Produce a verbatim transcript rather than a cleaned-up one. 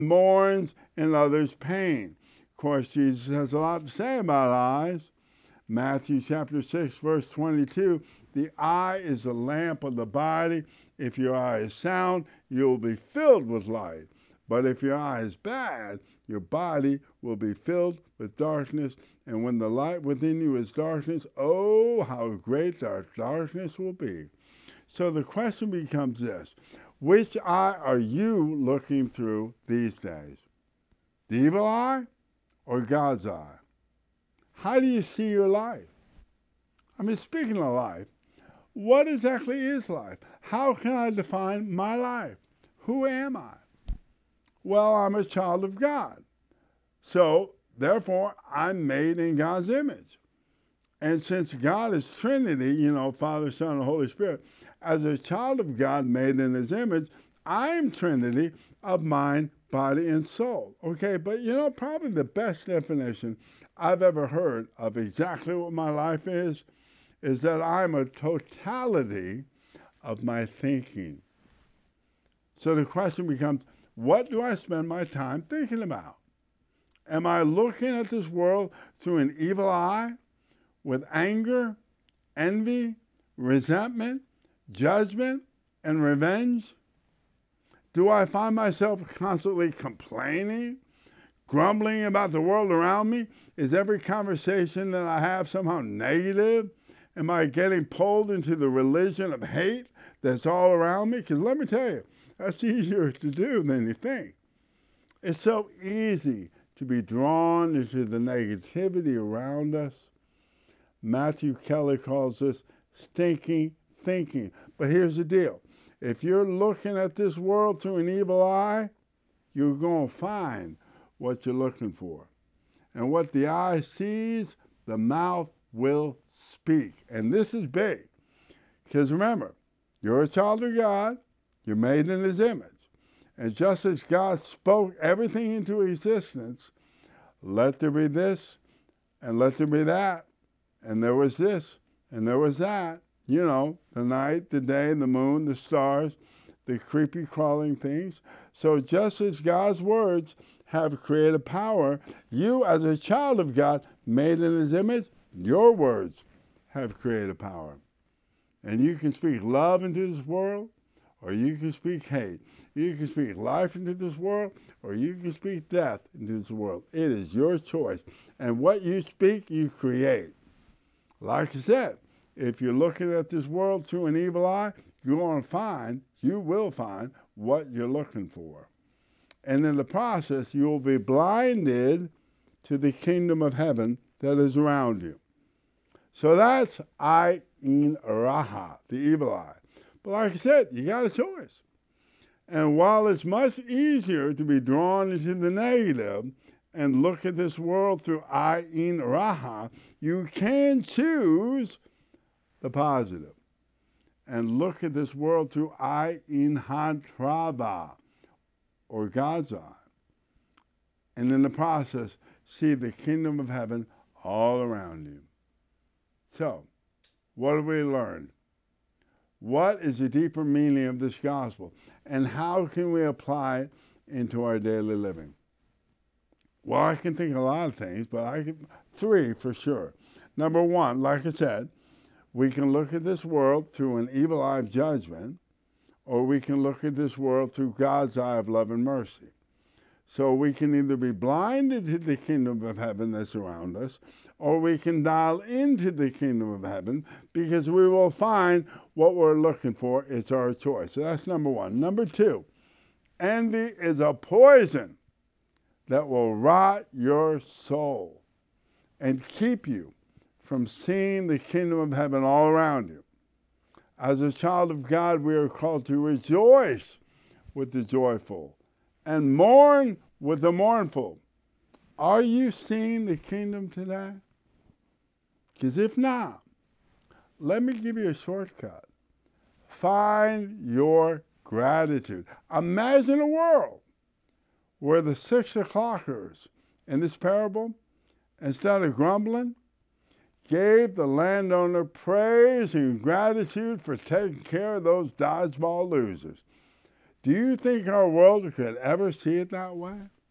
mourns in others' pain. Of course, Jesus has a lot to say about eyes. Matthew chapter six, verse twenty-two, the eye is the lamp of the body. If your eye is sound, you will be filled with light. But if your eye is bad, your body will be filled with darkness. And when the light within you is darkness, oh, how great that darkness will be. So the question becomes this: which eye are you looking through these days? The evil eye or God's eye? How do you see your life? I mean, speaking of life, what exactly is life? How can I define my life? Who am I? Well, I'm a child of God. So, therefore, I'm made in God's image. And since God is Trinity, you know, Father, Son, and Holy Spirit, as a child of God made in his image, I'm Trinity of mind, body, and soul. Okay, but you know, probably the best definition I've ever heard of exactly what my life is, is that I'm a totality of my thinking. So the question becomes, what do I spend my time thinking about? Am I looking at this world through an evil eye, with anger, envy, resentment, judgment, and revenge? Do I find myself constantly complaining, grumbling about the world around me? Is every conversation that I have somehow negative? Am I getting pulled into the religion of hate that's all around me? Because let me tell you, that's easier to do than you think. It's so easy to be drawn into the negativity around us. Matthew Kelly calls this stinking thinking. But here's the deal. If you're looking at this world through an evil eye, you're going to find what you're looking for. And what the eye sees, the mouth will speak. And this is big. Because remember, you're a child of God. You're made in his image. And just as God spoke everything into existence, let there be this, and let there be that, and there was this, and there was that. You know, the night, the day, the moon, the stars, the creepy crawling things. So just as God's words have creative power, you as a child of God, made in his image, your words have creative power. And you can speak love into this world, or you can speak hate. You can speak life into this world, or you can speak death into this world. It is your choice. And what you speak, you create. Like I said, if you're looking at this world through an evil eye, you're going to find, you will find what you're looking for. And in the process, you will be blinded to the kingdom of heaven that is around you. So that's Ayin Raha, the evil eye. But like I said, you got a choice. And while it's much easier to be drawn into the negative and look at this world through Ayin Raha, you can choose the positive and look at this world through Ayin Hatrava, or God's eye. And in the process, see the kingdom of heaven all around you. So, what have we learned? What is the deeper meaning of this gospel? And how can we apply it into our daily living? Well, I can think of a lot of things, but I can, three for sure. Number one, like I said, we can look at this world through an evil eye of judgment, or we can look at this world through God's eye of love and mercy. So we can either be blinded to the kingdom of heaven that's around us, or we can dial into the kingdom of heaven, because we will find what we're looking for. It's our choice. So that's number one. Number two, envy is a poison that will rot your soul and keep you from seeing the kingdom of heaven all around you. As a child of God, we are called to rejoice with the joyful and mourn with the mournful. Are you seeing the kingdom today? Because if not, let me give you a shortcut. Find your gratitude. Imagine a world where the six o'clockers in this parable, instead of grumbling, gave the landowner praise and gratitude for taking care of those dodgeball losers. Do you think our world could ever see it that way?